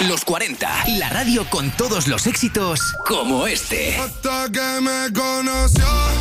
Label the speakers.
Speaker 1: Los 40, la radio con todos los éxitos como este.
Speaker 2: Hasta que me conoció.